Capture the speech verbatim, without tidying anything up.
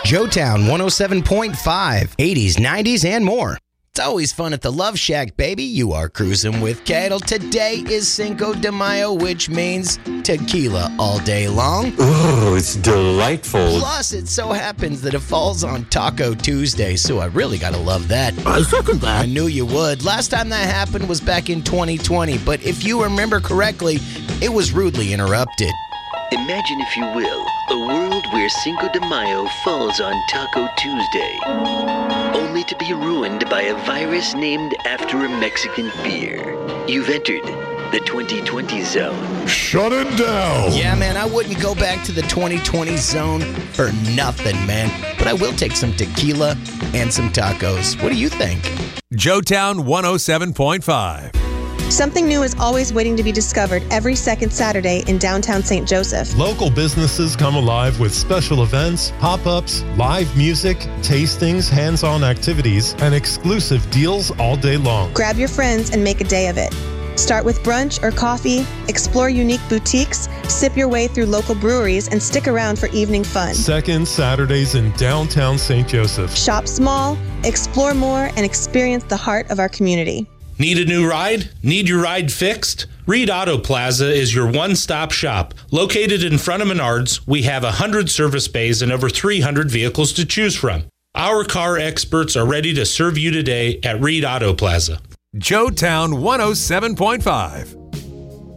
Joetown one oh seven point five, eighties, nineties, and more. It's always fun at the Love Shack, baby. You are cruising with Cattle. Today is Cinco de Mayo, which means tequila all day long. Oh, it's delightful. Plus, it so happens that it falls on Taco Tuesday, so I really gotta love that. I second that. I knew you would. Last time that happened was back in twenty twenty, but if you remember correctly, it was rudely interrupted. Imagine, if you will, a world where Cinco de Mayo falls on Taco Tuesday, only to be ruined by a virus named after a Mexican beer. You've entered the twenty twenty zone. Shut it down. Yeah, man, I wouldn't go back to the twenty twenty zone for nothing, man. But I will take some tequila and some tacos. What do you think? Joetown one oh seven point five. Something new is always waiting to be discovered every second Saturday in downtown Saint Joseph. Local businesses come alive with special events, pop-ups, live music, tastings, hands-on activities, and exclusive deals all day long. Grab your friends and make a day of it. Start with brunch or coffee, explore unique boutiques, sip your way through local breweries, and stick around for evening fun. Second Saturdays in downtown Saint Joseph. Shop small, explore more, and experience the heart of our community. Need a new ride? Need your ride fixed? Reed Auto Plaza is your one-stop shop. Located in front of Menards, we have one hundred service bays and over three hundred vehicles to choose from. Our car experts are ready to serve you today at Reed Auto Plaza. Joetown one oh seven point five.